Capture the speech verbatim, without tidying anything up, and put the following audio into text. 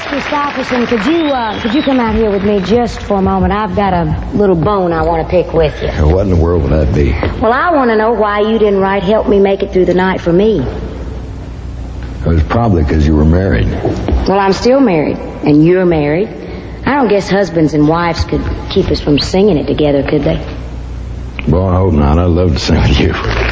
Christopherson, could you, uh, could you come out here with me just for a moment? I've got a little bone I want to pick with you. What in the world would that be? Well, I want to know why you didn't write Help Me Make It Through the Night for me. It was probably because you were married. Well, I'm still married, and you're married. I don't guess husbands and wives could keep us from singing it together, could they? Boy, I hope not. I'd love to sing with you.